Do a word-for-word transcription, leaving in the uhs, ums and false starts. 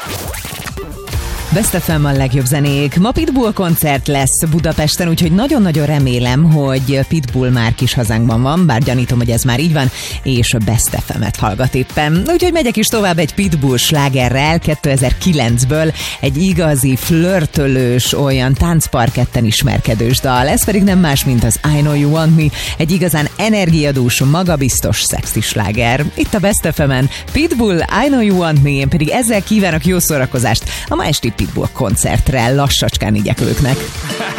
Best ef em a legjobb zenék. Ma Pitbull koncert lesz Budapesten, úgyhogy nagyon-nagyon remélem, hogy Pitbull már kis hazánkban van, bár gyanítom, hogy ez már így van, és a Best ef emet hallgat éppen. Úgyhogy megyek is tovább egy Pitbull slágerrel kétezer-kilencből, egy igazi, flörtölős, olyan táncparketten ismerkedős dal. Ez pedig nem más, mint az I Know You Want Me, egy igazán energiadús, magabiztos, szexi sláger. Itt a Best ef emen Pitbull, I Know You Want Me, én pedig ezzel kívánok jó szórakozást a ma esti Pitbull koncertre, lassacskán igyekvőknek.